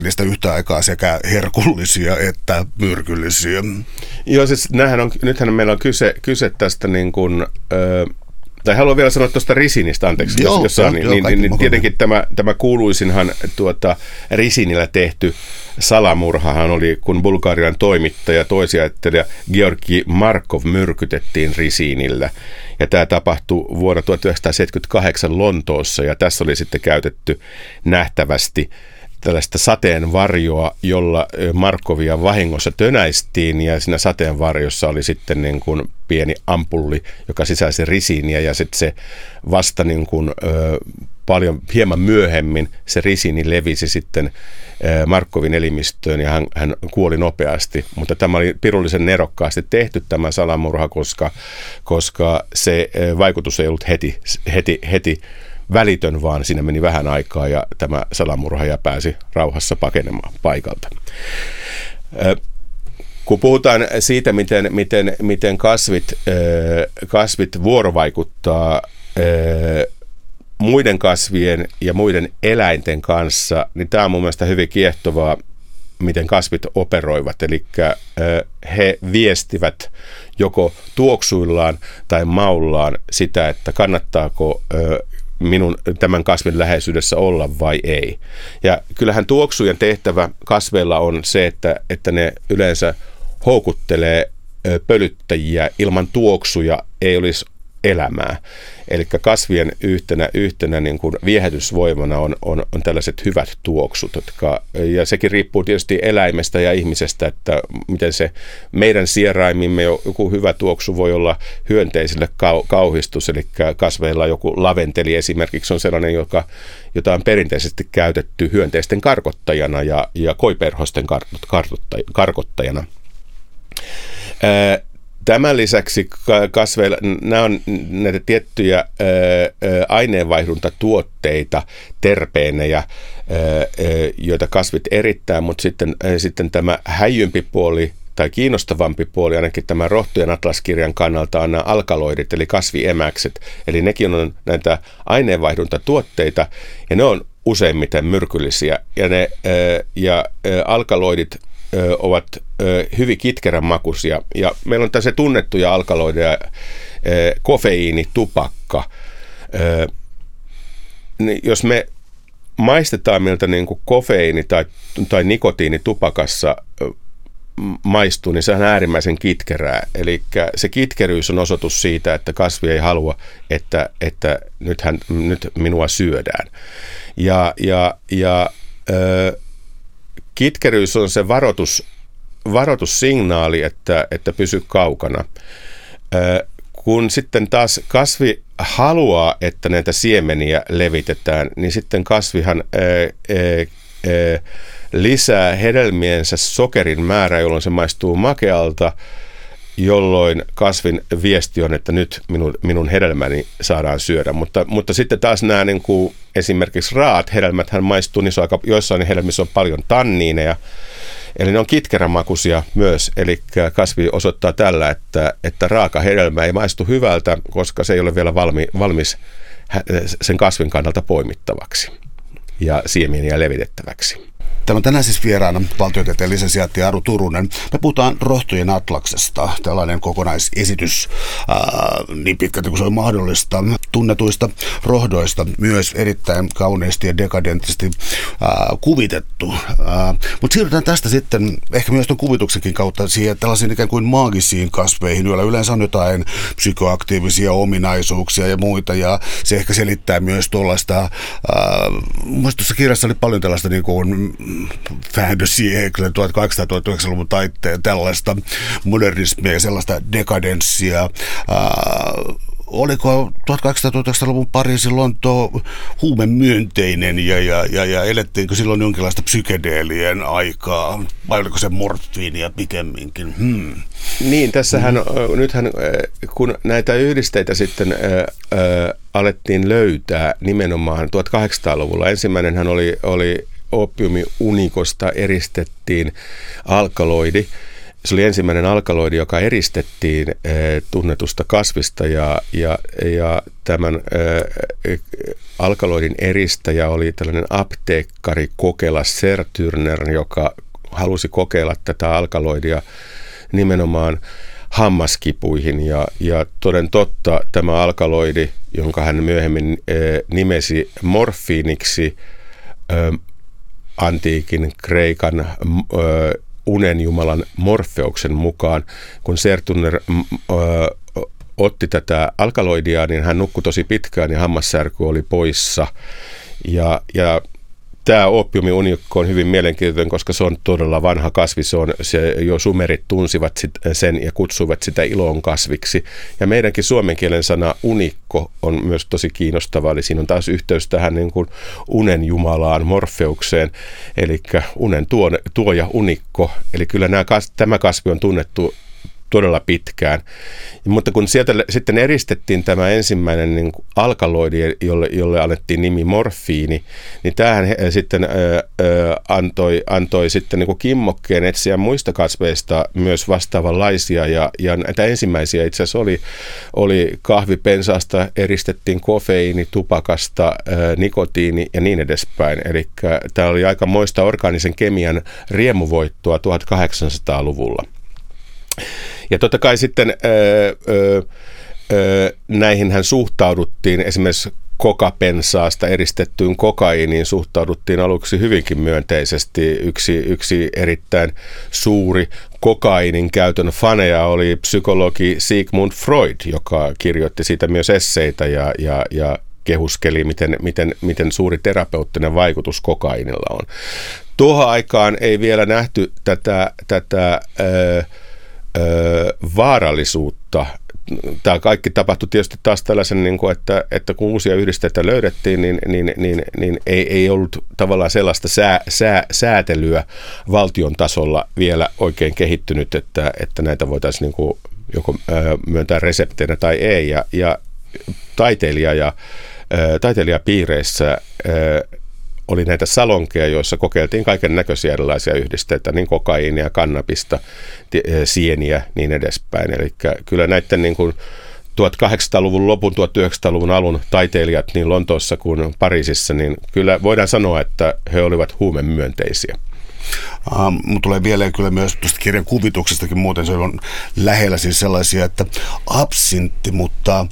niistä yhtä aikaa sekä herkullisia että myrkyllisiä. Joo, siis nythän meillä on kyse tästä niin kuin, tai haluan vielä sanoa tuosta risinistä, anteeksi, jos saa, niin tietenkin tämä kuuluisinhan risinillä tehty salamurhahan oli, kun Bulgarian toimittaja, toisiaattelija Georgi Markov myrkytettiin risiinillä. Ja tämä tapahtui vuonna 1978 Lontoossa, ja tässä oli sitten käytetty nähtävästi tällaista sateenvarjoa, jolla Markovia vahingossa tönäistiin, ja siinä sateenvarjossa oli sitten niin kuin pieni ampulli, joka sisälsi risiiniä, ja sitten se vasta niin kuin, hieman myöhemmin se risiini levisi sitten Markovin elimistöön, ja hän kuoli nopeasti. Mutta tämä oli pirullisen nerokkaasti tehty tämä salamurha, koska se vaikutus ei ollut heti välitön, vaan siinä meni vähän aikaa ja tämä salamurhaaja pääsi rauhassa pakenemaan paikalta. Kun puhutaan siitä, miten kasvit vuorovaikuttaa muiden kasvien ja muiden eläinten kanssa, niin tämä on mun mielestä hyvin kiehtovaa, miten kasvit operoivat. Eli he viestivät joko tuoksuillaan tai maullaan sitä, että kannattaako minun tämän kasvin läheisyydessä olla vai ei. Ja kyllähän tuoksujen tehtävä kasveilla on se, että ne yleensä houkuttelee pölyttäjiä. Ilman tuoksuja ei olisi elämää. Eli kasvien yhtenä niin kuin viehätysvoimana on tällaiset hyvät tuoksut, ja sekin riippuu tietysti eläimestä ja ihmisestä, että miten se meidän sieraimimme joku hyvä tuoksu voi olla hyönteisille kauhistus, eli kasveilla joku laventeli esimerkiksi on sellainen, jota on perinteisesti käytetty hyönteisten karkottajana ja koiperhosten karkottajana. Tämän lisäksi kasveilla, nämä on näitä tiettyjä aineenvaihduntatuotteita, terpeenejä, joita kasvit erittää, mutta sitten tämä häijympi puoli tai kiinnostavampi puoli, ainakin tämän Rohtojen atlaskirjan kannalta, on nämä alkaloidit, eli kasviemäkset. Eli nekin on näitä aineenvaihduntatuotteita, ja ne on useimmiten myrkyllisiä, ja alkaloidit ovat hyvin kitkerän makuisia. Ja meillä on tässä tunnettuja alkaloideja, kofeiini, tupakka. Jos me maistetaan, miltä niin kuin kofeiini tai nikotiini tupakassa maistuu, niin se on äärimmäisen kitkerää. Eli se kitkeryys on osoitus siitä, että kasvi ei halua, että nyt minua syödään. Kitkeryys on se varoitussignaali, että pysy kaukana. Kun sitten taas kasvi haluaa, että näitä siemeniä levitetään, niin sitten kasvihan lisää hedelmiensä sokerin määrää, jolloin se maistuu makealta, jolloin kasvin viesti on, että nyt minun hedelmäni saadaan syödä. Mutta sitten taas nämä niin kuin esimerkiksi raat hedelmäthän maistuu, niin joissain hedelmissä on paljon tanniineja, eli ne on kitkerämakuisia myös, eli kasvi osoittaa tällä, että raaka hedelmä ei maistu hyvältä, koska se ei ole vielä valmis sen kasvin kannalta poimittavaksi ja siemeniä levitettäväksi. Täällä on tänään siis vieraana valtiotieteen lisensiaatti Aru Turunen. Me puhutaan Rohtojen atlaksesta, tällainen kokonaisesitys niin pitkälti kuin se on mahdollista, tunnetuista rohdoista, myös erittäin kauniisti ja dekadenttisesti kuvitettu. Mutta siirrytään tästä sitten ehkä myös tuon kuvituksenkin kautta siihen tällaisiin ikään kuin maagisiin kasveihin, joilla yleensä on jotain psykoaktiivisia ominaisuuksia ja muita, ja se ehkä selittää myös tuollaista, muista tuossa kirjassa oli paljon tällaista niin kuin fantasy 1800-1900-luvun taitteen tällaista modernismia ja sellaista dekadenssia. Oliko 1800-1900-luvun Pariisin Lontoo huumemyönteinen ja elettiinkö silloin jonkinlaista psykedeelien aikaa vai oliko se morfiinia pikemminkin? Niin, tässähän nythän kun näitä yhdisteitä sitten alettiin löytää nimenomaan 1800-luvulla. Ensimmäinenhän oli oopiumiunikosta eristettiin alkaloidi, se oli ensimmäinen alkaloidi, joka eristettiin tunnetusta kasvista ja tämän alkaloidin eristäjä oli tällainen apteekkari Kokela Sertürner, joka halusi kokeilla tätä alkaloidia nimenomaan hammaskipuihin ja toden totta tämä alkaloidi, jonka hän myöhemmin nimesi morfiiniksi antiikin Kreikan unenjumalan Morfeuksen mukaan, kun Sertürner otti tätä alkaloidia, niin hän nukkui tosi pitkään ja hammassärky oli poissa. Ja tämä oopiumiunikko on hyvin mielenkiintoinen, koska se on todella vanha kasvi. Se jo sumerit tunsivat sen ja kutsuivat sitä ilon kasviksi. Ja meidänkin suomen kielen sana unikko on myös tosi kiinnostava. Eli siinä on taas yhteys tähän niin kuin unen jumalaan, Morfeukseen, eli unen tuoja unikko. Eli kyllä tämä kasvi on tunnettu todella pitkään. Mutta kun sieltä sitten eristettiin tämä ensimmäinen niin kuin alkaloidi, jolle annettiin nimi morfiini, niin tämähän sitten antoi sitten niin kuin kimmokkeen etsiä muista kasveista myös vastaavanlaisia. Ja näitä ensimmäisiä itse asiassa oli kahvipensaasta, eristettiin kofeiini, tupakasta, nikotiini ja niin edespäin. Eli tämä oli aika moista orgaanisen kemian riemuvoittoa 1800-luvulla. Ja totta kai sitten näihinhän suhtauduttiin, esimerkiksi kokapensaasta eristettyyn kokaiiniin suhtauduttiin aluksi hyvinkin myönteisesti. Yksi erittäin suuri kokaiinin käytön faneja oli psykologi Sigmund Freud, joka kirjoitti siitä myös esseitä ja kehuskeli, miten suuri terapeuttinen vaikutus kokaiinilla on. Tuohon aikaan ei vielä nähty tätä vaarallisuutta. Tämä kaikki tapahtui tietysti taas tällaisen, että kun uusia yhdisteitä löydettiin, niin ei ollut tavallaan sellaista säätelyä valtion tasolla vielä oikein kehittynyt, että näitä voitaisiin niin kuin joko myöntää resepteinä tai ei. Ja taiteilijapiireissä oli näitä salonkeja, joissa kokeiltiin kaiken näköisiä erilaisia yhdisteitä, niin kokaiinia, kannabista, sieniä, niin edespäin. Eli kyllä näiden niin kuin 1800-luvun lopun, 1900-luvun alun taiteilijat niin Lontoossa kuin Pariisissa, niin kyllä voidaan sanoa, että he olivat huumemyönteisiä. Mun tulee vielä kyllä myös tuosta kirjan kuvituksestakin, muuten se on lähellä siis sellaisia, että absintti, mutta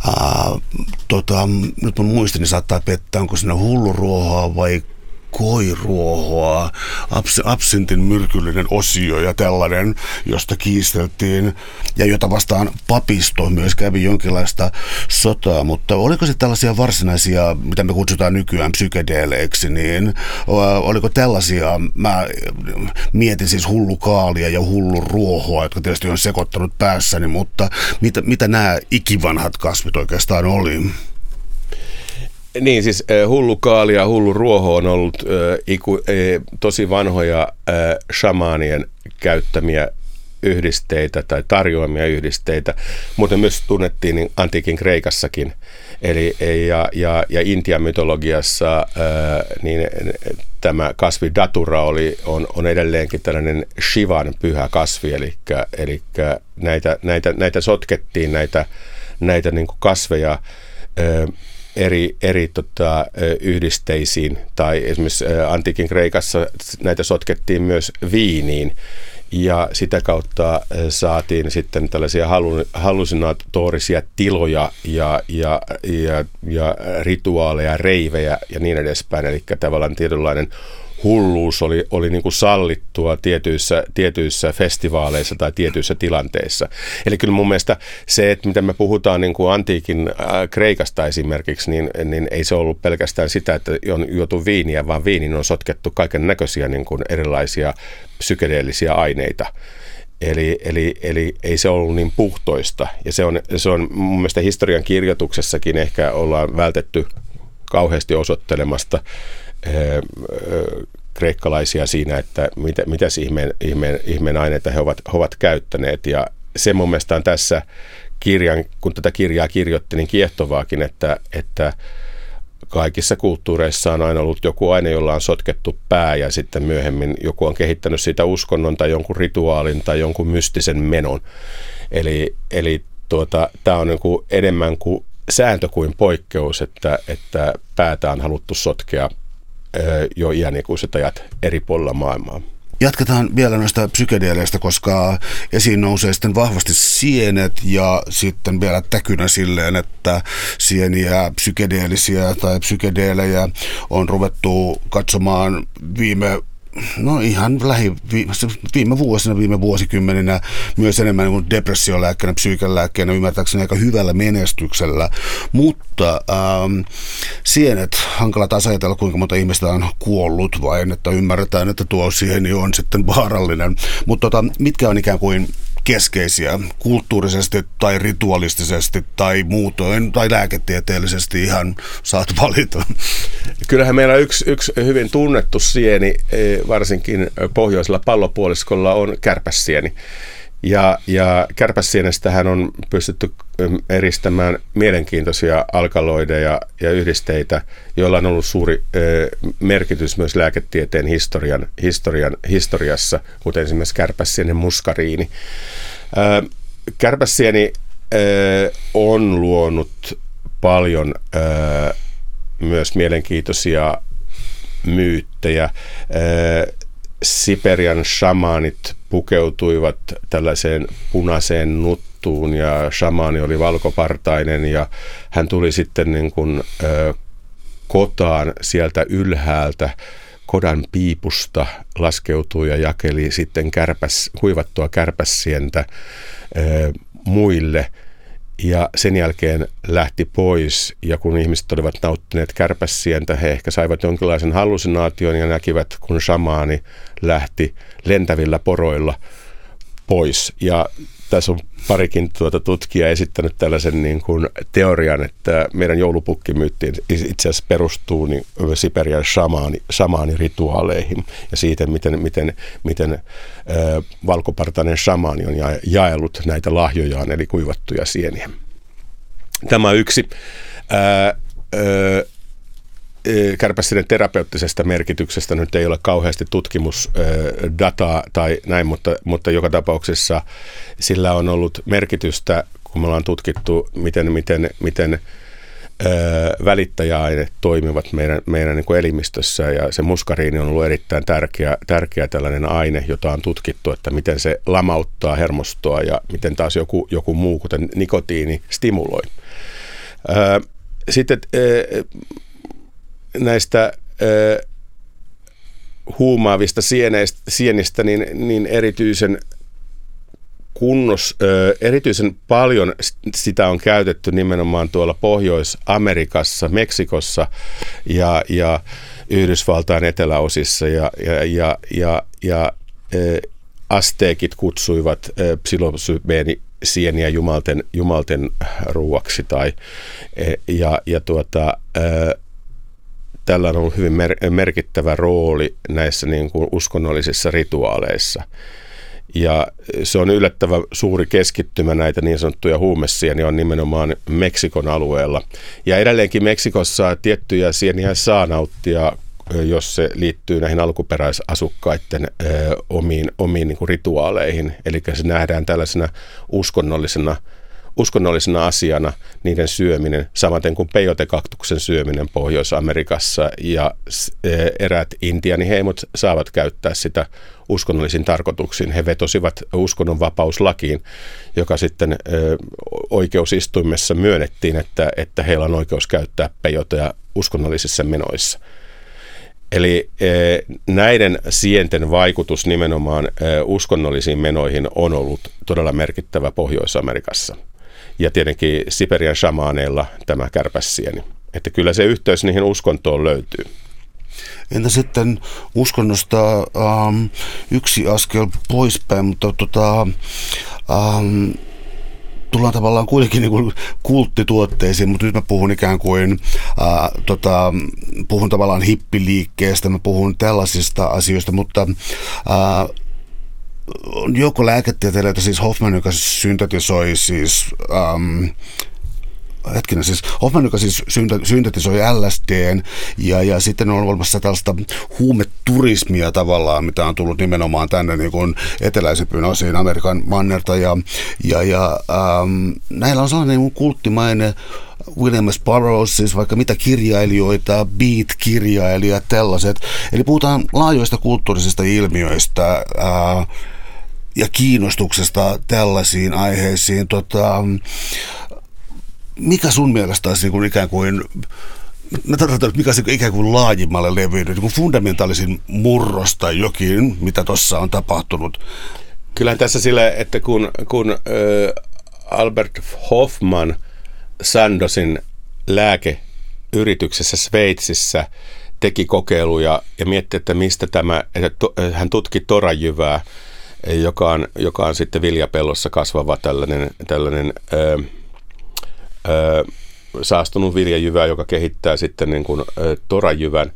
nyt mun muistini saattaa pettää, onko siinä hulluruohoa vai koiruohoa, absintin myrkyllinen osio ja tällainen, josta kiisteltiin ja jota vastaan papisto myös kävi jonkinlaista sotaa, mutta oliko se tällaisia varsinaisia, mitä me kutsutaan nykyään psykedeleiksi, niin oliko tällaisia, mä mietin siis hullukaalia ja hulluruohoa, jotka tietysti on sekoittanut päässäni, mutta mitä nämä ikivanhat kasvit oikeastaan oli? Niin, siis hullukaali ja hulluruoho on ollut tosi vanhoja shamaanien käyttämiä yhdisteitä tai tarjoamia yhdisteitä, mutta myös tunnettiin niin antiikin Kreikassakin. Eli, ja Intian mytologiassa niin tämä kasvi datura on edelleenkin tällainen Shivan pyhä kasvi, eli näitä sotkettiin näitä niin kuin kasveja eri yhdisteisiin, tai esimerkiksi antiikin Kreikassa näitä sotkettiin myös viiniin, ja sitä kautta saatiin sitten tällaisia hallusinatorisia tiloja ja rituaaleja, reivejä ja niin edespäin, eli tavallaan tietynlainen hulluus oli niin kuin sallittua tietyissä festivaaleissa tai tietyissä tilanteissa. Eli kyllä mun mielestä se, että mitä me puhutaan niin kuin antiikin Kreikasta esimerkiksi, niin ei se ollut pelkästään sitä, että on juotu viiniä, vaan viinin on sotkettu kaiken näköisiä niin kuin erilaisia psykedeellisiä aineita. Eli ei se ollut niin puhtoista. Ja se on mun mielestä historian kirjoituksessakin ehkä ollaan vältetty kauheasti osoittelemasta kreikkalaisia siinä, että mitä ihmeen aineita he ovat käyttäneet. Ja se mun mielestä on tässä kun tätä kirjaa kirjoitti, niin kiehtovaakin, että kaikissa kulttuureissa on aina ollut joku aine, jolla on sotkettu pää ja sitten myöhemmin joku on kehittänyt siitä uskonnon tai jonkun rituaalin tai jonkun mystisen menon. Eli tämä on niin kuin enemmän kuin sääntö kuin poikkeus, että päätä on haluttu sotkea jo iänikuiset ajat eri puolilla maailmaa. Jatketaan vielä noista psykedeeleistä, koska esiin nousee sitten vahvasti sienet ja sitten vielä täkynä silleen, että sieniä, psykedeelisiä tai psykedeelejä on ruvettu katsomaan viime vuosina, viime vuosikymmeninä myös enemmän niin kuin depressiolääkkeenä, psyykelääkkeenä, ymmärtääkseni aika hyvällä menestyksellä, mutta sienet, hankala taas ajatella, kuinka monta ihmistä on kuollut vain, että ymmärretään, että tuo sieni on sitten vaarallinen, mutta mitkä on ikään kuin keskeisiä kulttuurisesti tai rituaalistisesti tai muutoin tai lääketieteellisesti, ihan saat valita. Kyllähän meillä yksi hyvin tunnettu sieni, varsinkin pohjoisella pallopuoliskolla, on kärpässieni. Ja kärpässienestähän on pystytty eristämään mielenkiintoisia alkaloideja ja yhdisteitä, joilla on ollut suuri merkitys myös lääketieteen historiassa, kuten esimerkiksi kärpässienen muskariini. Kärpässieni on luonut paljon myös mielenkiintoisia myyttejä. Siperian shamaanit pukeutuivat tällaiseen punaiseen nuttuun ja shamaani oli valkopartainen ja hän tuli sitten niin kuin kotaan sieltä ylhäältä, kodan piipusta laskeutui ja jakeli sitten kuivattua kärpässientä muille. Ja sen jälkeen lähti pois, ja kun ihmiset olivat nauttineet kärpässientä, he ehkä saivat jonkinlaisen hallusinaation ja näkivät, kun shamaani lähti lentävillä poroilla pois. Ja tässä on parikin tutkijaa esittänyt tällaisen niin kuin teorian, että meidän joulupukkimyyttiin itse asiassa perustuu niin Siperian shamaanirituaaleihin ja siitä, miten valkopartainen shamaani on jaellut näitä lahjojaan, eli kuivattuja sieniä. Tämä on yksi kärpässienen terapeuttisesta merkityksestä nyt ei ole kauheasti tutkimusdataa tai näin, mutta joka tapauksessa sillä on ollut merkitystä, kun me ollaan tutkittu, miten välittäjäaineet toimivat meidän niin kuin elimistössä, ja se muskariini on ollut erittäin tärkeä tällainen aine, jota on tutkittu, että miten se lamauttaa hermostoa ja miten taas joku muu, kuten nikotiini, stimuloi. Sitten näistä huumaavista sienistä niin erityisen paljon sitä on käytetty nimenomaan tuolla Pohjois-Amerikassa, Meksikossa ja Yhdysvaltain eteläosissa ja asteekit kutsuivat psilosybeenisieniä jumalten ruuaksi tällä on ollut hyvin merkittävä rooli näissä niin kuin uskonnollisissa rituaaleissa. Ja se on yllättävän suuri keskittymä näitä niin sanottuja huumesieniä on nimenomaan Meksikon alueella. Ja edelleenkin Meksikossa tiettyjä sieniä saa nauttia, jos se liittyy näihin alkuperäisasukkaiden omiin niin kuin rituaaleihin. Eli se nähdään tällaisena uskonnollisena asiana niiden syöminen, samaten kuin peyote-kaktuksen syöminen Pohjois-Amerikassa, ja eräät intiaaniheimot saavat käyttää sitä uskonnollisiin tarkoituksiin. He vetosivat uskonnonvapauslakiin, joka sitten oikeusistuimessa myönnettiin, että heillä on oikeus käyttää peyotea uskonnollisissa menoissa. Eli näiden sienten vaikutus nimenomaan uskonnollisiin menoihin on ollut todella merkittävä Pohjois-Amerikassa. Ja tietenkin Siperian shamaaneilla tämä kärpässieni. Että kyllä se yhteys niihin uskontoon löytyy. Entä sitten uskonnosta yksi askel poispäin, mutta tullaan tavallaan kuitenkin niin kuin kulttituotteisiin, mutta nyt mä puhun ikään kuin, puhun tavallaan hippiliikkeestä, mä puhun tällaisista asioista, mutta on joukko lääketieteilijöitä, siis Hoffman, joka syntetisoi siis siis Hoffman, joka siis syntetisoi LSDn, ja sitten on olemassa tällaista huumeturismia tavallaan, mitä on tullut nimenomaan tänne niin kuin eteläisempiin osiin Amerikan mannerta, ja näillä on sellainen niin kulttimainen William S. Burroughs, siis vaikka mitä kirjailijoita, beat-kirjailijat, tällaiset. Eli puhutaan laajoista kulttuurisista ilmiöistä ja kiinnostuksesta tällaisiin aiheisiin. Mikä sun mielestä olisi niin kuin ikään kuin, mä tarkoitan, että mikä olisi ikään kuin laajimmalle levinnyt, niin kuin fundamentaalisin murros tai jokin, mitä tuossa on tapahtunut? Kyllähän tässä sillä, että kun Albert Hofmann Sandozin lääkeyrityksessä Sveitsissä teki kokeiluja ja mietti, että mistä hän tutki torajyvää, joka on sitten viljapellossa kasvava tällainen saastunut viljajyvä, joka kehittää sitten niin kuin torajyvän.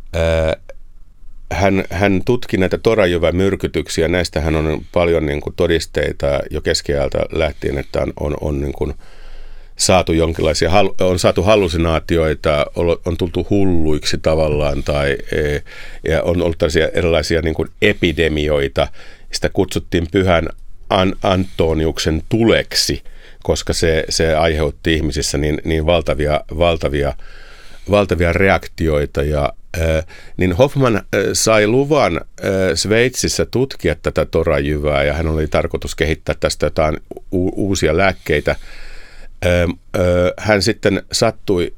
Hän tutki näitä torajyvän myrkytyksiä. Näistähän on paljon niin kuin todisteita jo keskiajalta lähtien, että on niin kuin saatu jonkinlaisia, on saatu hallusinaatioita, on tultu hulluiksi tavallaan, ja on ollut tällaisia erilaisia niin kuin epidemioita. Sitä kutsuttiin Pyhän Antoniuksen tuleksi, koska se aiheutti ihmisissä niin valtavia reaktioita. Niin Hofmann sai luvan Sveitsissä tutkia tätä torajyvää, ja hän oli tarkoitus kehittää tästä jotain uusia lääkkeitä. Hän sitten sattui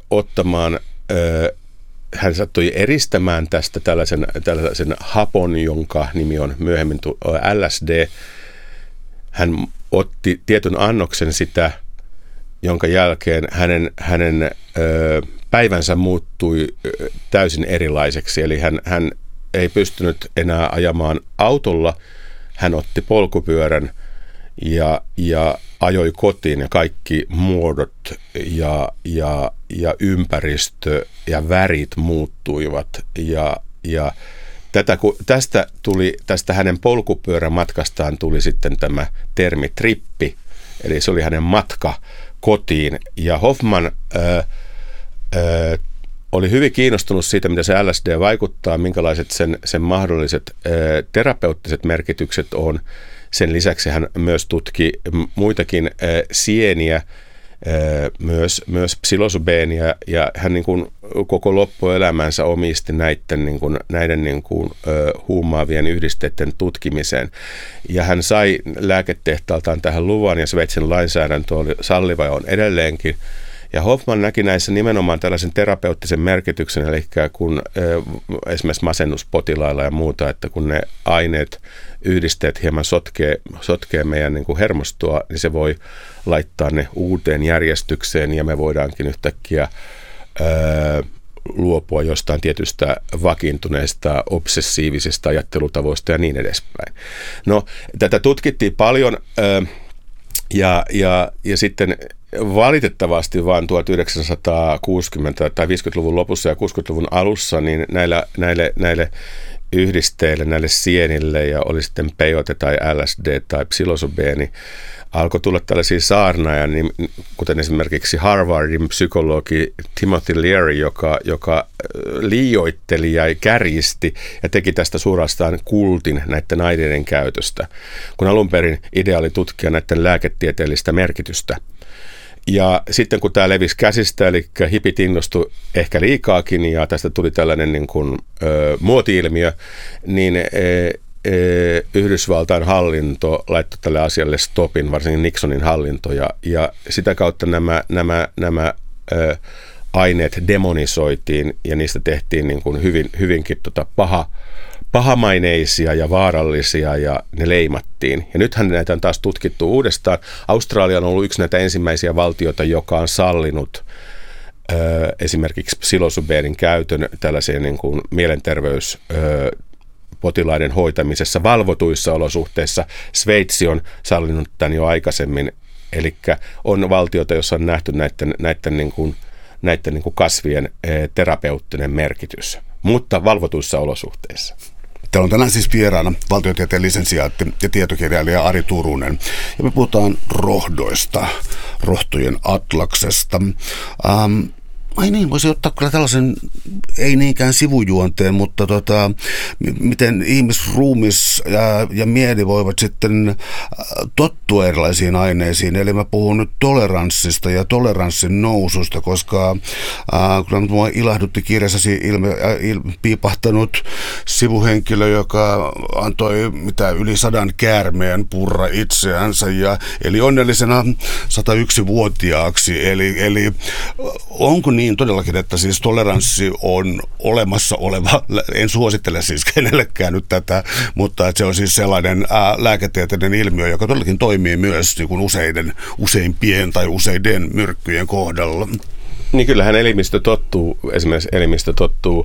hän sattui eristämään tästä tällaisen hapon, jonka nimi on myöhemmin LSD. Hän otti tietyn annoksen sitä, jonka jälkeen hänen päivänsä muuttui täysin erilaiseksi. Eli hän ei pystynyt enää ajamaan autolla. Hän otti polkupyörän ja ajoi kotiin, ja kaikki muodot ja ympäristö ja värit muuttuivat. Ja tästä hänen polkupyörämatkastaan tuli sitten tämä termi trippi, eli se oli hänen matka kotiin. Ja Hofmann oli hyvin kiinnostunut siitä, mitä se LSD vaikuttaa, minkälaiset sen mahdolliset terapeuttiset merkitykset on. Sen lisäksi hän myös tutki muitakin sieniä, myös psilosybeenia, ja hän niin kuin koko loppuelämänsä omisti näiden huumaavien yhdisteiden tutkimiseen. Ja hän sai lääketehtaaltaan tähän luvan, ja Sveitsin lainsäädäntö oli salliva ja on edelleenkin. Ja Hofmann näki näissä nimenomaan tällaisen terapeuttisen merkityksen, eli kun esimerkiksi masennuspotilailla ja muuta, että kun ne aineet, yhdisteet hieman sotkee meidän niin kuin hermostoa, niin se voi laittaa ne uuteen järjestykseen, ja me voidaankin yhtäkkiä luopua jostain tietystä vakiintuneista obsessiivisista ajattelutavoista ja niin edespäin. No, tätä tutkittiin paljon, ja sitten valitettavasti vain 1960- tai 50-luvun lopussa ja 60-luvun alussa niin näille yhdisteille, näille sienille, ja oli sitten peyote tai LSD tai psilosybeeni, alkoi tulla tällaisia saarnaajia, kuten esimerkiksi Harvardin psykologi Timothy Leary, joka liioitteli ja kärjisti ja teki tästä suorastaan kultin näiden aineiden käytöstä, kun alun perin idea oli tutkia näiden lääketieteellistä merkitystä. Ja sitten kun tämä levisi käsistä, eli hipit innostui ehkä liikaakin, ja tästä tuli tällainen niin kuin, muoti-ilmiö, niin Yhdysvaltain hallinto laittoi tälle asialle stopin, varsinkin Nixonin hallinto, ja sitä kautta nämä aineet demonisoitiin, ja niistä tehtiin niin kuin hyvinkin pahamaineisia ja vaarallisia, ja ne leimattiin. Ja nythän näitä on taas tutkittu uudestaan. Australia on ollut yksi näitä ensimmäisiä valtioita, joka on sallinut esimerkiksi psilosybeenin käytön tällaiseen niin kuin mielenterveyspotilaiden hoitamisessa valvotuissa olosuhteissa. Sveitsi on sallinut tämän jo aikaisemmin. Eli on valtioita, joissa on nähty näiden kasvien terapeuttinen merkitys, mutta valvotuissa olosuhteissa. Täällä on tänään siis vieraana valtiotieteen lisensiaatti ja tietokirjailija Ari Turunen. Ja me puhutaan rohdoista, rohtojen atlaksesta. Ai niin, voisi ottaa kyllä tällaisen, ei niinkään sivujuonteen, mutta miten ihmisruumis ja mieli voivat sitten tottua erilaisiin aineisiin. Eli mä puhun nyt toleranssista ja toleranssin noususta, koska kyllä mua ilahdutti kirjassasi piipahtanut sivuhenkilö, joka antoi yli 100 käärmeen purra itseänsä eli onnellisena 101-vuotiaaksi. Eli onko niin todellakin, että siis toleranssi on olemassa oleva, en suosittele siis kenellekään nyt tätä, mutta että se on siis sellainen lääketieteellinen ilmiö, joka todellakin toimii myös niin kuin useimpien tai useiden myrkkyjen kohdalla. Niin kyllähän esimerkiksi elimistö tottuu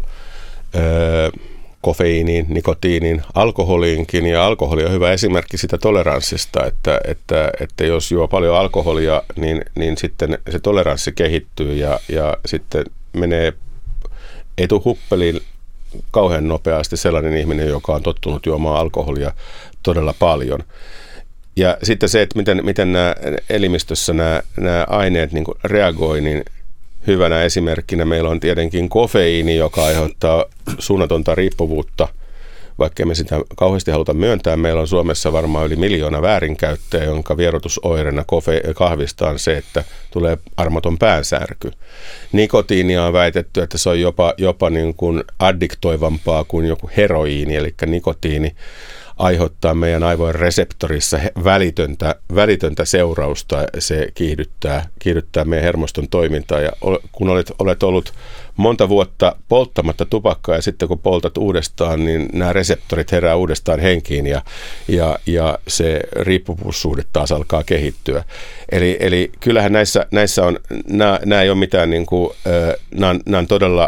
kofeiiniin, nikotiiniin, alkoholiinkin, ja alkoholi on hyvä esimerkki sitä toleranssista, että jos juo paljon alkoholia, niin sitten se toleranssi kehittyy ja sitten menee etuhuppeliin kauhean nopeasti sellainen ihminen, joka on tottunut juomaan alkoholia todella paljon. Ja sitten se, että miten nämä elimistössä nämä aineet niin kuin reagoi, niin hyvänä esimerkkinä meillä on tietenkin kofeiini, joka aiheuttaa suunnatonta riippuvuutta, vaikka me sitä kauheasti haluta myöntää. Meillä on Suomessa varmaan yli 1 miljoona väärinkäyttäjää, jonka vierotusoireena kahvista on se, että tulee armoton päänsärky. Nikotiinia on väitetty, että se on jopa niin kuin addiktoivampaa kuin joku heroiini, eli nikotiini aiheuttaa meidän aivojen reseptorissa välitöntä seurausta. Se kiihdyttää meidän hermoston toimintaa. Ja kun olet ollut monta vuotta polttamatta tupakkaa ja sitten kun poltat uudestaan, niin nämä reseptorit herää uudestaan henkiin ja se riippuvuussuhde taas alkaa kehittyä. Eli kyllähän näissä on, nämä ei ole mitään, niin kuin, nämä on todella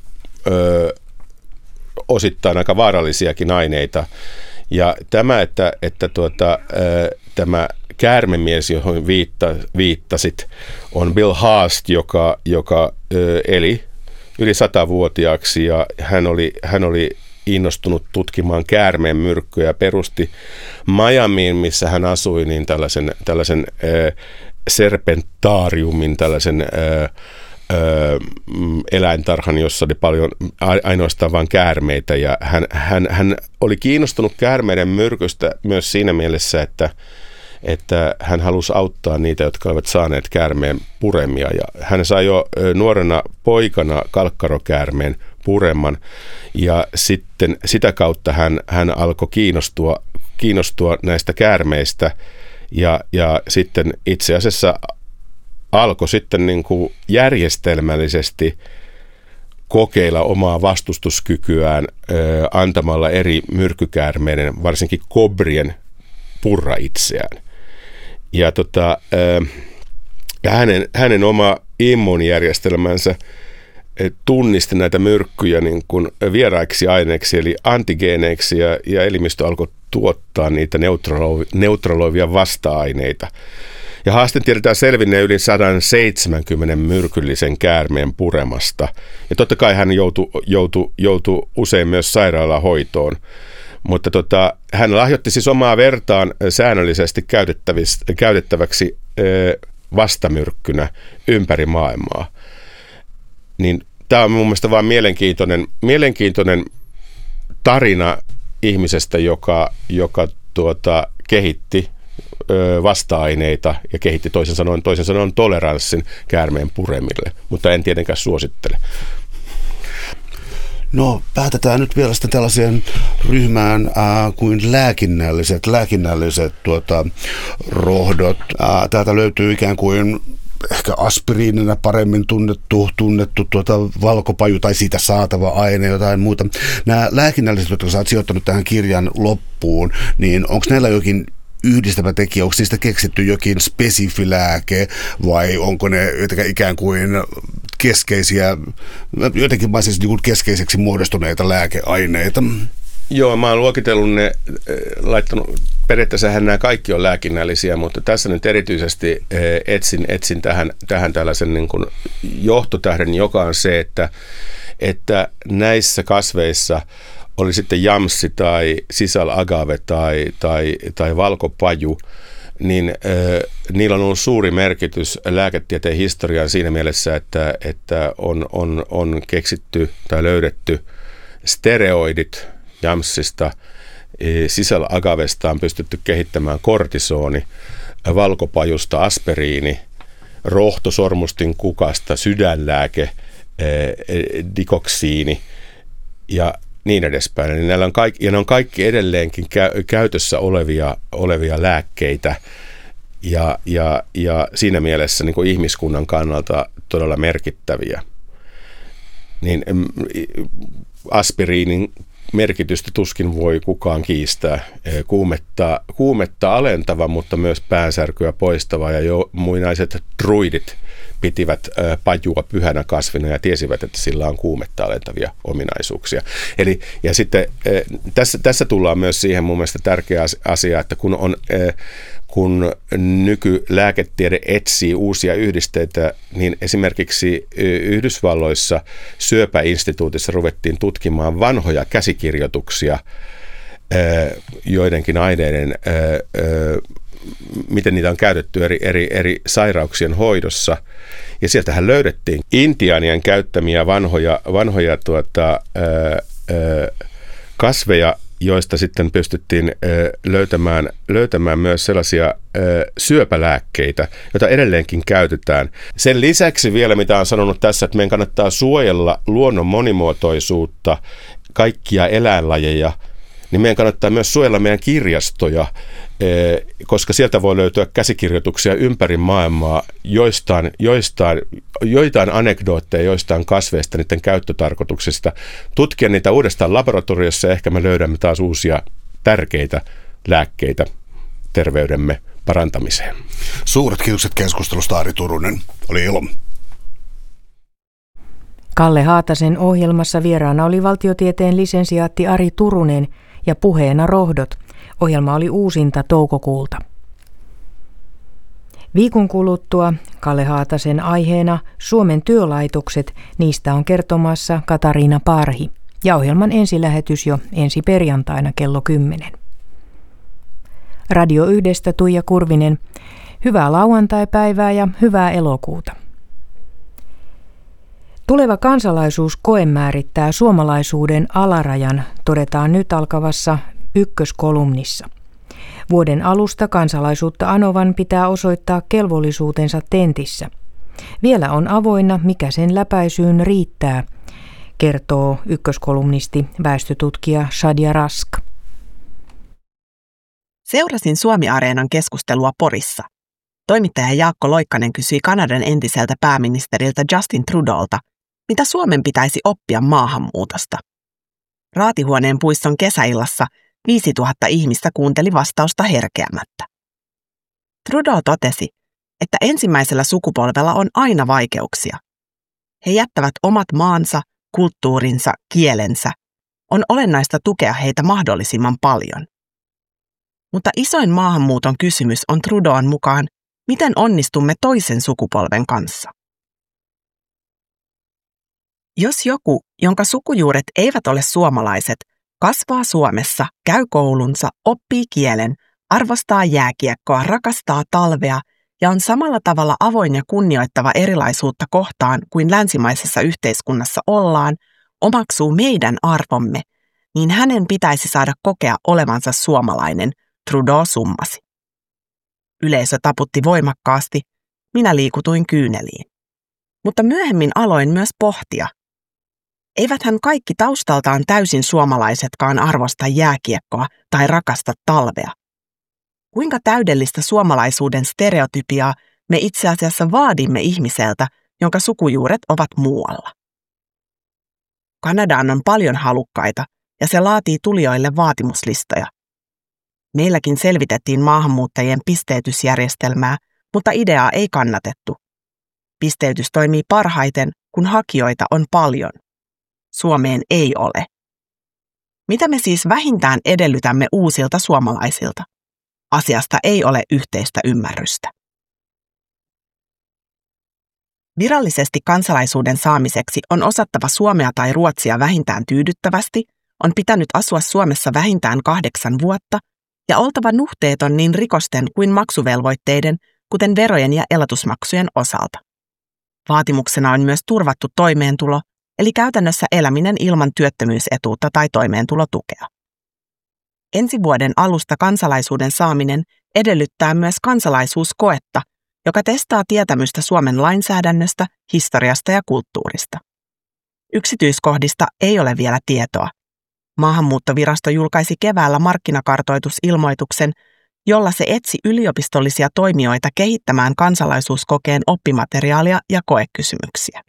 osittain aika vaarallisiakin aineita. Ja tämä, että tämä käärmemies, johon viittasit, on Bill Haast, joka eli yli 100-vuotiaaksi, ja hän oli innostunut tutkimaan käärmeen myrkkyjä ja perusti Miamiin, missä hän asui, niin tällaisen serpentaariumin, tällaisen eläintarhan, jossa oli paljon ainoastaan vain käärmeitä, ja hän oli kiinnostunut käärmeiden myrkystä myös siinä mielessä, että hän halusi auttaa niitä, jotka olivat saaneet käärmeen puremia, ja hän sai jo nuorena poikana kalkkarokäärmeen pureman, ja sitten sitä kautta hän alkoi kiinnostua näistä käärmeistä, ja sitten itse asiassa alkoi sitten niin kuin järjestelmällisesti kokeilla omaa vastustuskykyään antamalla eri myrkkykäärmeiden, varsinkin kobrien, purra itseään. Ja hänen oma immuunijärjestelmänsä tunnisti näitä myrkkyjä niin kuin vieraiksi aineiksi, eli antigeeneiksi, ja elimistö alkoi tuottaa niitä neutraloivia vasta-aineita. Ja Haasten tiedetään selvinneen yli 170 myrkyllisen käärmeen puremasta. Ja totta kai hän joutui usein myös sairaalahoitoon. Mutta hän lahjoitti siis omaa vertaan säännöllisesti käytettäväksi vastamyrkkynä ympäri maailmaa. Niin tämä on mun mielestä vaan mielenkiintoinen tarina ihmisestä, joka kehitti vasta-aineita ja kehitti toisin sanoen toleranssin käärmeen puremille, mutta en tietenkään suosittele. No, päätetään nyt vielä sitten tällaiseen ryhmään kuin lääkinnälliset rohdot. Täältä löytyy ikään kuin ehkä aspiriinina paremmin tunnettu valkopaju tai siitä saatava aine, jotain muuta. Nämä lääkinnälliset, jotka sä oot sijoittanut tähän kirjan loppuun, niin onko näillä jokin yhdistävä tekijä, onko niistä keksitty jokin spesifilääke vai onko ne ikään kuin keskeisiä, jotenkin vaan siis niin kuin keskeiseksi muodostuneita lääkeaineita? Joo, mä oon luokitellut ne, periaatteessa nämä kaikki on lääkinnällisiä, mutta tässä nyt erityisesti etsin tähän tällaisen niin kuin johtotähden, joka on se, että näissä kasveissa oli sitten jamssi tai sisal agave tai valkopaju, niin niillä on ollut suuri merkitys lääketieteen historiaan siinä mielessä, että on keksitty tai löydetty steroidit jamssista, sisal agavesta on pystytty kehittämään kortisoni, valkopajusta aspiriini, rohtosormustin kukasta sydänlääke, dikoksiini ja niin edespäin. Eli ne on kaikki edelleenkin käytössä olevia lääkkeitä ja siinä mielessä niin kuin ihmiskunnan kannalta todella merkittäviä. Niin aspiriinin merkitystä tuskin voi kukaan kiistää. Kuumetta alentava, mutta myös päänsärkyä poistava, ja jo muinaiset druidit pitivät pajua pyhänä kasvina ja tiesivät, että sillä on kuumetta alentavia ominaisuuksia. Eli, ja sitten tässä tullaan myös siihen mun mielestä tärkeä asia, että kun nykylääketiede etsii uusia yhdisteitä, niin esimerkiksi Yhdysvalloissa syöpäinstituutissa ruvettiin tutkimaan vanhoja käsikirjoituksia joidenkin aineiden, miten niitä on käytetty eri sairauksien hoidossa. Ja sieltähän löydettiin intiaanien käyttämiä vanhoja kasveja, joista sitten pystyttiin löytämään myös sellaisia syöpälääkkeitä, joita edelleenkin käytetään. Sen lisäksi vielä, mitä olen sanonut tässä, että meidän kannattaa suojella luonnon monimuotoisuutta, kaikkia eläinlajeja, niin meidän kannattaa myös suojella meidän kirjastoja, koska sieltä voi löytyä käsikirjoituksia ympäri maailmaa, joitain anekdootteja joistain kasveista, niiden käyttötarkoituksista. Tutkia niitä uudestaan laboratoriossa ja ehkä me löydämme taas uusia tärkeitä lääkkeitä terveydemme parantamiseen. Suuret kiitokset keskustelusta, Ari Turunen. Oli ilo. Kalle Haatasen ohjelmassa vieraana oli valtiotieteen lisensiaatti Ari Turunen ja puheena rohdot. Ohjelma oli uusinta toukokuulta. Viikon kuluttua Kalle Haatasen aiheena Suomen työlaitokset, niistä on kertomassa Katariina Parhi. Ja ohjelman ensilähetys jo ensi perjantaina kello 10. Radio 1:stä Tuija Kurvinen. Hyvää lauantaipäivää ja hyvää elokuuta. Tuleva kansalaisuuskoe määrittää suomalaisuuden alarajan, todetaan nyt alkavassa ykköskolumnissa. Vuoden alusta kansalaisuutta anovan pitää osoittaa kelvollisuutensa tentissä. Vielä on avoinna, mikä sen läpäisyyn riittää, kertoo ykköskolumnisti väestötutkija Shadia Rask. Seurasin Suomi-areenan keskustelua Porissa. Toimittaja Jaakko Loikkanen kysyi Kanadan entiseltä pääministeriltä Justin Trudeaulta, mitä Suomen pitäisi oppia maahanmuutosta. Raatihuoneen puiston kesäillassa 5000 ihmistä kuunteli vastausta herkeämättä. Trudeau totesi, että ensimmäisellä sukupolvella on aina vaikeuksia. He jättävät omat maansa, kulttuurinsa, kielensä. On olennaista tukea heitä mahdollisimman paljon. Mutta isoin maahanmuuton kysymys on Trudeaun mukaan, miten onnistumme toisen sukupolven kanssa. Jos joku, jonka sukujuuret eivät ole suomalaiset, kasvaa Suomessa, käy koulunsa, oppii kielen, arvostaa jääkiekkoa, rakastaa talvea ja on samalla tavalla avoin ja kunnioittava erilaisuutta kohtaan kuin länsimaisessa yhteiskunnassa ollaan, omaksuu meidän arvomme, niin hänen pitäisi saada kokea olevansa suomalainen, Trudeau summasi. Yleisö taputti voimakkaasti, minä liikutuin kyyneliin. Mutta myöhemmin aloin myös pohtia. Eiväthän kaikki taustaltaan täysin suomalaisetkaan arvosta jääkiekkoa tai rakasta talvea. Kuinka täydellistä suomalaisuuden stereotypiaa me itse asiassa vaadimme ihmiseltä, jonka sukujuuret ovat muualla? Kanadaan on paljon halukkaita ja se laatii tulijoille vaatimuslistoja. Meilläkin selvitettiin maahanmuuttajien pisteytysjärjestelmää, mutta ideaa ei kannatettu. Pisteytys toimii parhaiten, kun hakijoita on paljon. Suomeen ei ole. Mitä me siis vähintään edellytämme uusilta suomalaisilta? Asiasta ei ole yhteistä ymmärrystä. Virallisesti kansalaisuuden saamiseksi on osattava suomea tai ruotsia vähintään tyydyttävästi, on pitänyt asua Suomessa vähintään 8 vuotta ja oltava nuhteeton niin rikosten kuin maksuvelvoitteiden, kuten verojen ja elatusmaksujen osalta. Vaatimuksena on myös turvattu toimeentulo, eli käytännössä eläminen ilman työttömyysetuutta tai toimeentulotukea. Ensi vuoden alusta kansalaisuuden saaminen edellyttää myös kansalaisuuskoetta, joka testaa tietämystä Suomen lainsäädännöstä, historiasta ja kulttuurista. Yksityiskohdista ei ole vielä tietoa. Maahanmuuttovirasto julkaisi keväällä markkinakartoitusilmoituksen, jolla se etsi yliopistollisia toimijoita kehittämään kansalaisuuskokeen oppimateriaalia ja koekysymyksiä.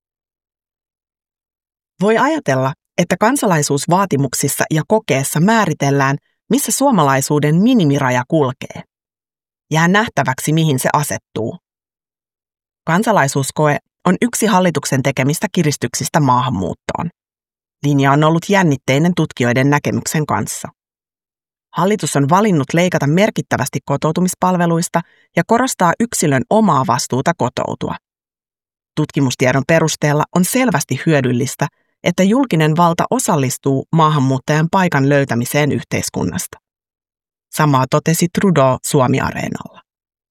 Voi ajatella, että kansalaisuusvaatimuksissa ja kokeessa määritellään, missä suomalaisuuden minimiraja kulkee. Jää nähtäväksi, mihin se asettuu. Kansalaisuuskoe on yksi hallituksen tekemistä kiristyksistä maahanmuuttoon. Linja on ollut jännitteinen tutkijoiden näkemyksen kanssa. Hallitus on valinnut leikata merkittävästi kotoutumispalveluista ja korostaa yksilön omaa vastuuta kotoutua. Tutkimustiedon perusteella on selvästi hyödyllistä, että julkinen valta osallistuu maahanmuuttajan paikan löytämiseen yhteiskunnasta. Samaa totesi Trudeau Suomi-areenalla.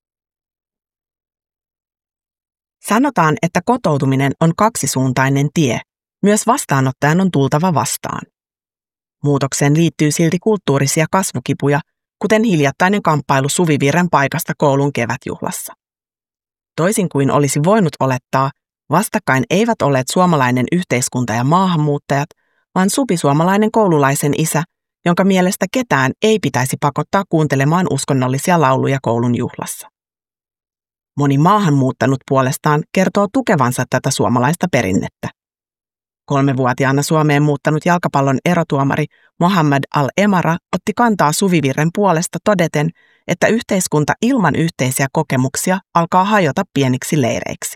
Sanotaan, että kotoutuminen on kaksisuuntainen tie. Myös vastaanottajan on tultava vastaan. Muutokseen liittyy silti kulttuurisia kasvukipuja, kuten hiljattainen kamppailu Suvivirren paikasta koulun kevätjuhlassa. Toisin kuin olisi voinut olettaa, vastakkain eivät olleet suomalainen yhteiskunta ja maahanmuuttajat, vaan supisuomalainen koululaisen isä, jonka mielestä ketään ei pitäisi pakottaa kuuntelemaan uskonnollisia lauluja koulun juhlassa. Moni maahanmuuttanut puolestaan kertoo tukevansa tätä suomalaista perinnettä. 3-vuotiaana Suomeen muuttanut jalkapallon erotuomari Mohammad Al-Emara otti kantaa Suvivirren puolesta todeten, että yhteiskunta ilman yhteisiä kokemuksia alkaa hajota pieniksi leireiksi.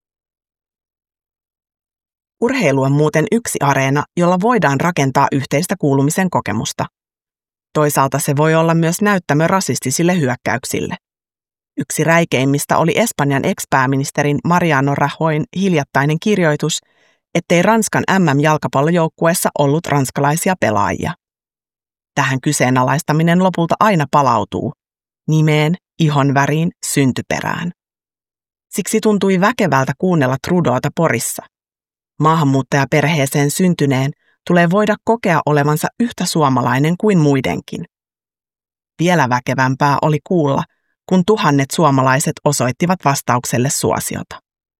Urheilu on muuten yksi areena, jolla voidaan rakentaa yhteistä kuulumisen kokemusta. Toisaalta se voi olla myös näyttämö rasistisille hyökkäyksille. Yksi räikeimmistä oli Espanjan ex-pääministerin Mariano Rajoyn hiljattainen kirjoitus, ettei Ranskan MM-jalkapallojoukkueessa ollut ranskalaisia pelaajia. Tähän kyseenalaistaminen lopulta aina palautuu nimeen, ihonväriin, syntyperään. Siksi tuntui väkevältä kuunnella Trudeauta Porissa. Maahanmuuttajaperheeseen syntyneen tulee voida kokea olevansa yhtä suomalainen kuin muidenkin. Vielä väkevämpää oli kuulla, kun tuhannet suomalaiset osoittivat vastaukselle suosiota.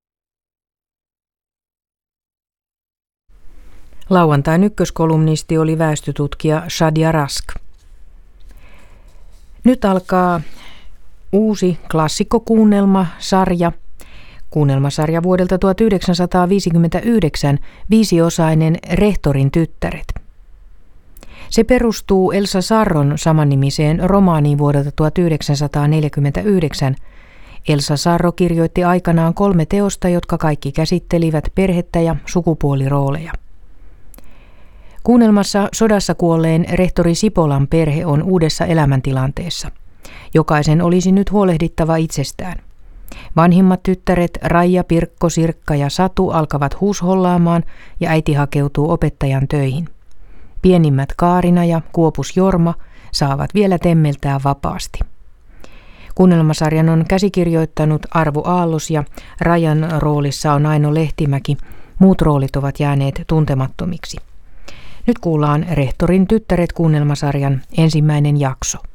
Lauantain ykköskolumnisti oli väestötutkija Shadia Rask. Nyt alkaa uusi klassikkokuunnelmasarja. Kuunnelmasarja vuodelta 1959, 5-osainen Rehtorin tyttäret. Se perustuu Elsa Sarron samannimiseen romaaniin vuodelta 1949. Elsa Sarro kirjoitti aikanaan 3 teosta, jotka kaikki käsittelivät perhettä ja sukupuolirooleja. Kuunnelmassa sodassa kuolleen rehtori Sipolan perhe on uudessa elämäntilanteessa. Jokaisen olisi nyt huolehdittava itsestään. Vanhimmat tyttäret Raija, Pirkko, Sirkka ja Satu alkavat huushollaamaan ja äiti hakeutuu opettajan töihin. Pienimmät Kaarina ja Kuopus Jorma saavat vielä temmeltää vapaasti. Kuunnelmasarjan on käsikirjoittanut Arvo Aallos ja Rajan roolissa on Aino Lehtimäki. Muut roolit ovat jääneet tuntemattomiksi. Nyt kuullaan Rehtorin tyttäret -kuunnelmasarjan ensimmäinen jakso.